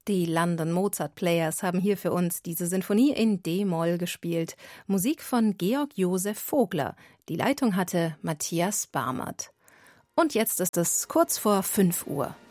Die London Mozart Players haben hier für uns diese Sinfonie in D-Moll gespielt. Musik von Georg Josef Vogler. Die Leitung hatte Matthias Barmert. Und jetzt ist es kurz vor 5 Uhr.